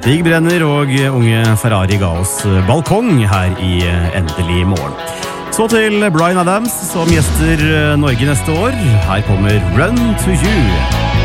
Stig Brenner og unge Ferrari ga oss balkong her i Endelig morgen. Så til Bryan Adams som gjester Norge neste år. Her kommer Run to You.